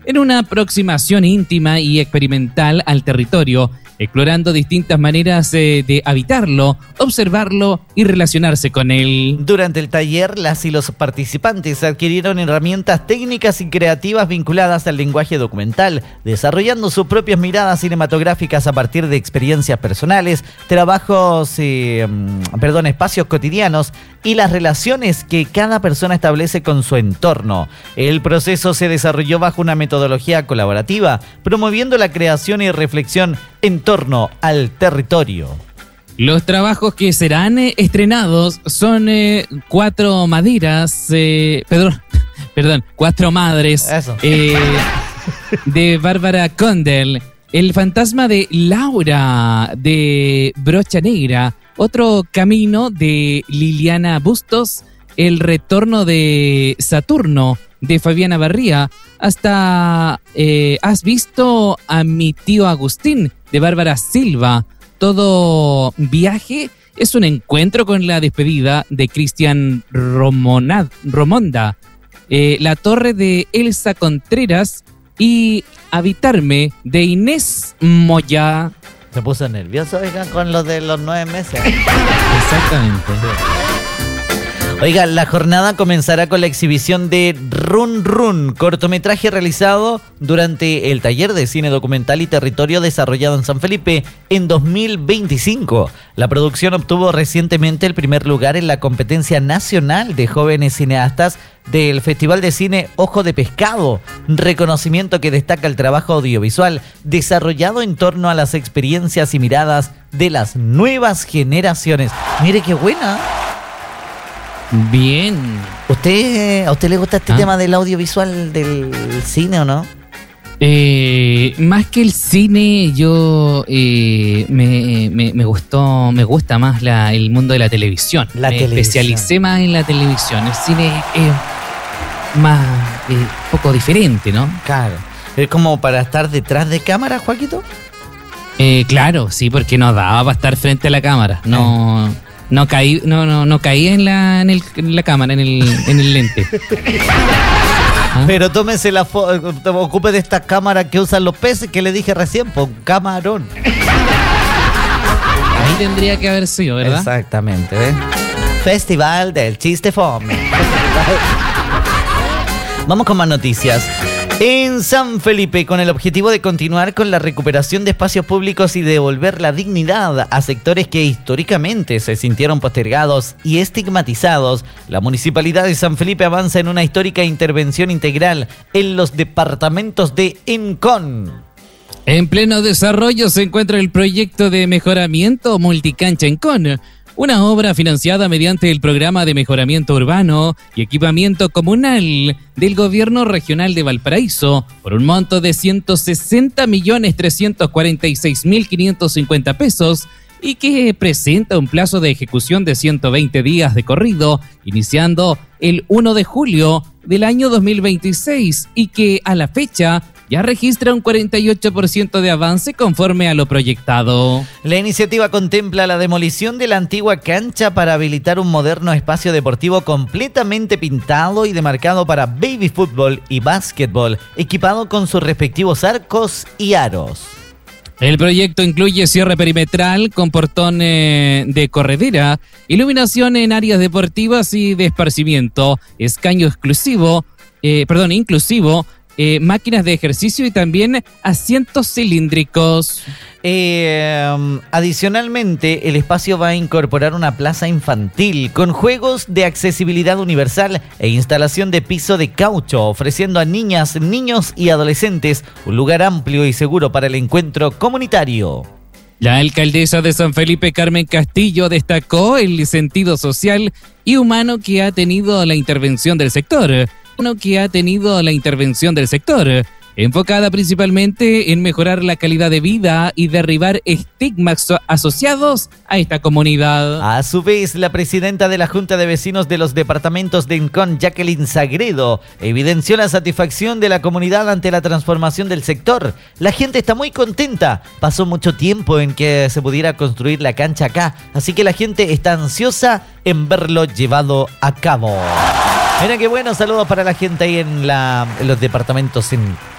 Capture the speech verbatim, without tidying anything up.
en una aproximación íntima y experimental al territorio, explorando distintas maneras eh, de habitarlo, observarlo y relacionarse con él. Durante el taller, las y los participantes adquirieron herramientas técnicas y creativas vinculadas al lenguaje documental, desarrollando sus propias miradas cinematográficas a partir de experiencias personales, trabajos, eh, perdón, espacios cotidianos y las relaciones que cada persona establece con su entorno. El proceso se desarrolló bajo una metodología colaborativa, promoviendo la creación y reflexión en torno al territorio. Los trabajos que serán eh, estrenados son eh, Cuatro Maderas, eh, perdón, perdón, Cuatro Madres, eh, de Bárbara Condell, El fantasma de Laura, de Brocha Negra, Otro Camino, de Liliana Bustos, El retorno de Saturno, de Fabiana Barría, hasta eh, ¿Has visto a mi tío Agustín?, de Bárbara Silva. Todo viaje es un encuentro con la despedida, de Cristian Romonad, Romonda. Eh, la torre, de Elsa Contreras, y Habitarme, de Inés Moya. Se puso nervioso, oigan, con lo de los nueve meses. Exactamente. Oiga, la jornada comenzará con la exhibición de Run Run, cortometraje realizado durante el taller de cine documental y territorio desarrollado en San Felipe en dos mil veinticinco. La producción obtuvo recientemente el primer lugar en la competencia nacional de jóvenes cineastas del Festival de Cine Ojo de Pescado, reconocimiento que destaca el trabajo audiovisual desarrollado en torno a las experiencias y miradas de las nuevas generaciones. Mire qué buena. Bien. ¿Usted, ¿A usted le gusta este ¿Ah? tema del audiovisual del cine o no? Eh, más que el cine, yo eh, me, me, me gustó, me gusta más la, el mundo de la televisión. La me televisión. especialicé más en la televisión. El cine es más eh, poco diferente, ¿no? Claro. ¿Es como para estar detrás de cámara, Joaquito? Eh, claro, sí, porque no daba para estar frente a la cámara. No. No caí, no, no, no caí en la, en, el, en la cámara, en el, en el lente. ¿Ah? Pero tómese la foto, ocupe de esta cámara que usan los peces que le dije recién, por camarón. Ahí tendría que haber sido, ¿verdad? Exactamente, ¿eh? Festival del Chiste Fome. Vamos con más noticias. En San Felipe, con el objetivo de continuar con la recuperación de espacios públicos y devolver la dignidad a sectores que históricamente se sintieron postergados y estigmatizados, la Municipalidad de San Felipe avanza en una histórica intervención integral en los departamentos de Encon. En pleno desarrollo se encuentra el proyecto de mejoramiento Multicancha Encon, una obra financiada mediante el Programa de Mejoramiento Urbano y Equipamiento Comunal del Gobierno Regional de Valparaíso por un monto de ciento sesenta millones trescientos cuarenta y seis mil quinientos cincuenta pesos y que presenta un plazo de ejecución de ciento veinte días de corrido, iniciando el primero de julio del año dos mil veintiséis y que a la fecha ya registra un cuarenta y ocho por ciento de avance conforme a lo proyectado. La iniciativa contempla la demolición de la antigua cancha para habilitar un moderno espacio deportivo completamente pintado y demarcado para baby fútbol y básquetbol, equipado con sus respectivos arcos y aros. El proyecto incluye cierre perimetral con portón eh, de corredera, iluminación en áreas deportivas y de esparcimiento, escaño exclusivo, eh, perdón, inclusivo, Eh, máquinas de ejercicio y también asientos cilíndricos. Eh, adicionalmente, el espacio va a incorporar una plaza infantil con juegos de accesibilidad universal e instalación de piso de caucho, ofreciendo a niñas, niños y adolescentes un lugar amplio y seguro para el encuentro comunitario. La alcaldesa de San Felipe, Carmen Castillo, destacó el sentido social y humano que ha tenido la intervención del sector. que ha tenido la intervención del sector, enfocada principalmente en mejorar la calidad de vida y derribar estigmas asociados a esta comunidad. A su vez, la presidenta de la Junta de Vecinos de los departamentos de Encon, Jacqueline Sagredo, evidenció la satisfacción de la comunidad ante la transformación del sector. La gente está muy contenta. Pasó mucho tiempo en que se pudiera construir la cancha acá, así que la gente está ansiosa en verlo llevado a cabo. Mira qué bueno, saludos para la gente ahí en, la, en los departamentos en